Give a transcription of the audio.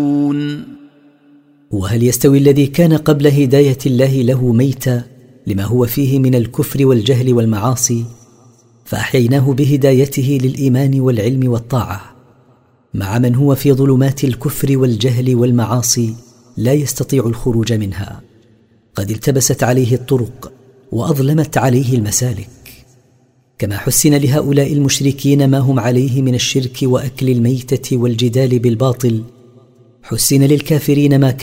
وهل يستوي الذي كان قبل هداية الله له ميتا لما هو فيه من الكفر والجهل والمعاصي فأحييناه بهدايته للإيمان والعلم والطاعة مع من هو في ظلمات الكفر والجهل والمعاصي لا يستطيع الخروج منها، قد التبست عليه الطرق وأظلمت عليه المسالك. كما حسن لهؤلاء المشركين ما هم عليه من الشرك وأكل الميتة والجدال بالباطل، حسن للكافرين ما